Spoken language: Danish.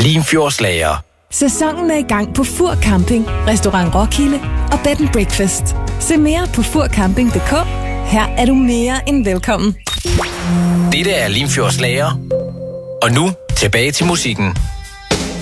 Limfjordslager. Sæsonen er i gang på Fur Camping, Restaurant Roskilde og Bed and Breakfast. Se mere på furcamping.dk. Her er du mere end velkommen. Dette er Limfjordslager. Og nu tilbage til musikken.